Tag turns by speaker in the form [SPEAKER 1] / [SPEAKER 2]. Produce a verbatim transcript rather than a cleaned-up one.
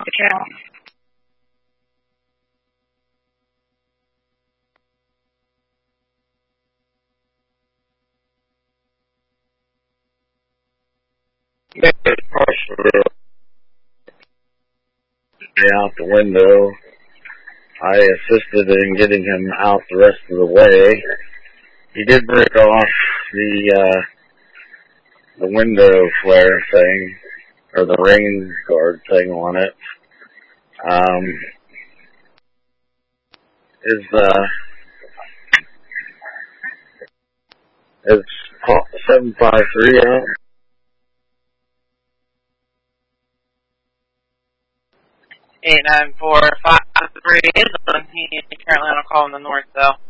[SPEAKER 1] account. Partially out the window. I assisted in getting him out the rest of the way. He did break off the uh, the window flare thing, or the rain guard thing on it. Um, is uh, is seven five three out?
[SPEAKER 2] eight nine four five three is on. He's currently on a call in the north, though.